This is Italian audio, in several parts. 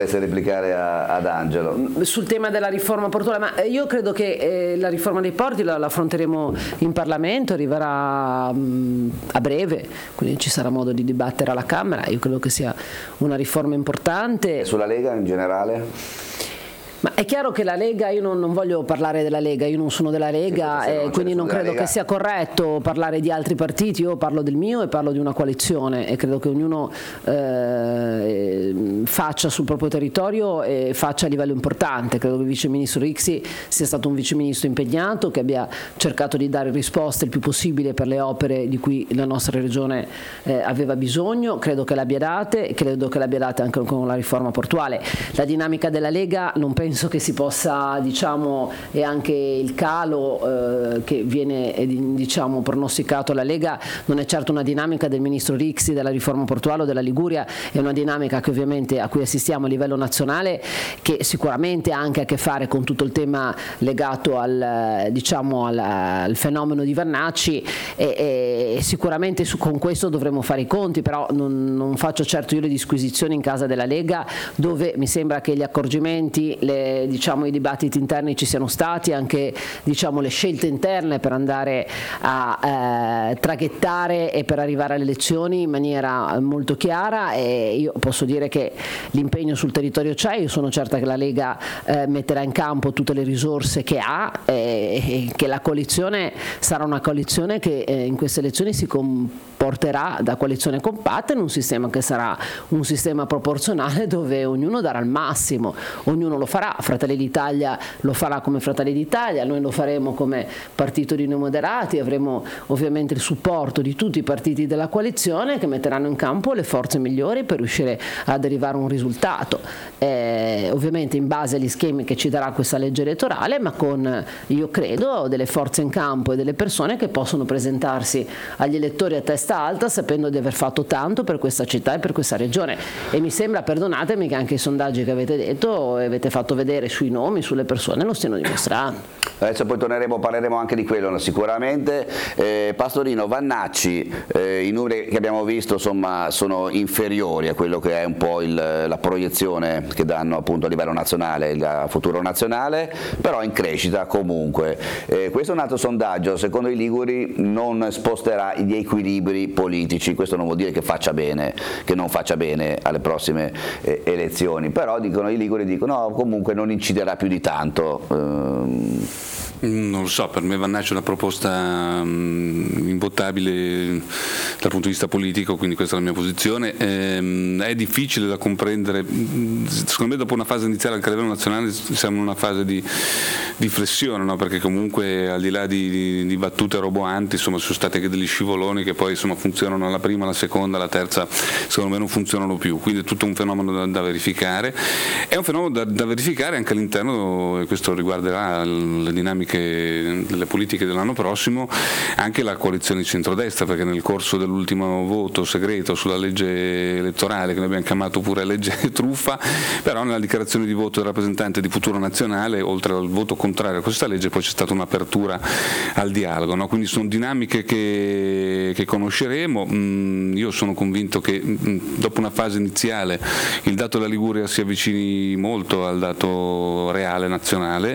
Se replicare ad Angelo sul tema della riforma portuale, ma io credo che la riforma dei porti la affronteremo in Parlamento, arriverà a breve, quindi ci sarà modo di dibattere alla Camera. Io credo che sia una riforma importante. E sulla Lega in generale? Ma è chiaro che la Lega, io non voglio parlare della Lega, io non sono della Lega, quindi non credo che sia corretto parlare di altri partiti. Io parlo del mio e parlo di una coalizione, e credo che ognuno faccia sul proprio territorio e faccia a livello importante. Credo che il vice ministro Rixi sia stato un vice ministro impegnato, che abbia cercato di dare risposte il più possibile per le opere di cui la nostra regione aveva bisogno. Credo che l'abbia date, e credo che l'abbia date anche con la riforma portuale. La dinamica della Lega non penso che si possa, diciamo, e anche il calo che viene, diciamo, pronosticato alla Lega non è certo una dinamica del ministro Rixi della riforma portuale o della Liguria, è una dinamica che ovviamente a cui assistiamo a livello nazionale, che sicuramente ha anche a che fare con tutto il tema legato al, diciamo, al fenomeno di Vannacci, e sicuramente con questo dovremo fare i conti, però non faccio certo io le disquisizioni in casa della Lega, dove mi sembra che gli accorgimenti, diciamo, i dibattiti interni ci siano stati, anche, diciamo, le scelte interne per andare a traghettare e per arrivare alle elezioni in maniera molto chiara. E io posso dire che l'impegno sul territorio c'è. Io sono certa che la Lega metterà in campo tutte le risorse che ha, e che la coalizione sarà una coalizione che in queste elezioni si comporterà da coalizione compatta, in un sistema che sarà un sistema proporzionale, dove ognuno darà il massimo, ognuno lo farà. Fratelli d'Italia lo farà come Fratelli d'Italia, noi lo faremo come Partito di Noi Moderati, avremo ovviamente il supporto di tutti i partiti della coalizione, che metteranno in campo le forze migliori per riuscire ad arrivare a un risultato, ovviamente in base agli schemi che ci darà questa legge elettorale, ma con, io credo, delle forze in campo e delle persone che possono presentarsi agli elettori a testa alta, sapendo di aver fatto tanto per questa città e per questa regione. E mi sembra, perdonatemi, che anche i sondaggi che avete detto e avete fatto vedere sui nomi, sulle persone, lo stiano dimostrando. Adesso poi parleremo anche di quello sicuramente. Pastorino, Vannacci, i numeri che abbiamo visto, insomma, sono inferiori a quello che è un po' la proiezione che danno appunto a livello nazionale, il futuro nazionale, però in crescita comunque. Questo è un altro sondaggio, secondo i liguri non sposterà gli equilibri politici. Questo non vuol dire che faccia bene, che non faccia bene alle prossime elezioni, però i liguri dicono no, comunque non inciderà più di tanto. Non lo so, per me Vannacci è una proposta invottabile dal punto di vista politico, quindi questa è la mia posizione. È difficile da comprendere, secondo me dopo una fase iniziale anche a livello nazionale siamo in una fase di flessione, no? Perché comunque al di là di battute roboanti, insomma, sono stati anche degli scivoloni che poi, insomma, funzionano alla prima, alla seconda, alla terza, secondo me non funzionano più, quindi è tutto un fenomeno da verificare. È un fenomeno da verificare anche all'interno, e questo riguarderà le dinamiche delle politiche dell'anno prossimo, anche la coalizione di centrodestra, perché nel corso dell'ultimo voto segreto sulla legge elettorale, che noi abbiamo chiamato pure legge truffa, però nella dichiarazione di voto del rappresentante di Futuro Nazionale, oltre al voto contrario a questa legge, poi c'è stata un'apertura al dialogo, no? Quindi sono dinamiche che conosceremo. Io sono convinto che dopo una fase iniziale il dato della Liguria si avvicini molto al dato reale nazionale,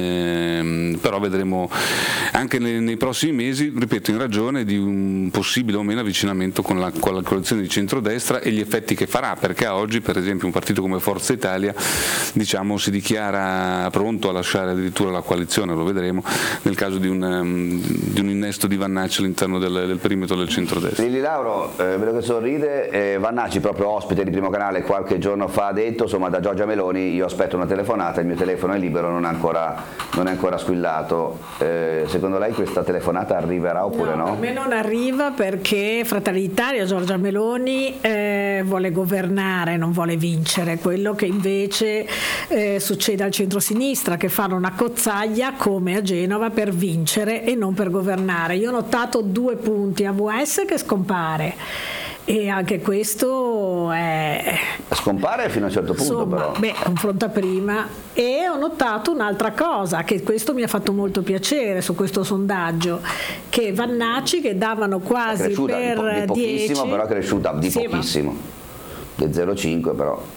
però vedremo anche nei prossimi mesi, ripeto, in ragione di un possibile o meno avvicinamento con la coalizione di centrodestra e gli effetti che farà, perché a oggi per esempio un partito come Forza Italia, diciamo, si dichiara pronto a lasciare addirittura la coalizione, lo vedremo nel caso di un innesto di Vannacci all'interno del perimetro del centrodestra. Lili Lauro, vedo che sorride. Vannacci, proprio ospite di Primo Canale qualche giorno fa, ha detto, insomma, da Giorgia Meloni: io aspetto una telefonata, il mio telefono è libero, non è ancora squillato. Secondo lei questa telefonata arriverà oppure no? Per me non arriva, perché Fratelli d'Italia, Giorgia Meloni, vuole governare, non vuole vincere. Quello che invece succede al centro-sinistra, che fanno una cozzaglia come a Genova per vincere e non per governare. Io ho notato 2 punti: AVS che scompare, e anche questo scompare fino a un certo punto, insomma, però confronta prima. E ho notato un'altra cosa, che questo mi ha fatto molto piacere su questo sondaggio, che Vannacci, che davano quasi per di pochissimo, 10, però è cresciuta di pochissimo, del 0,5 però.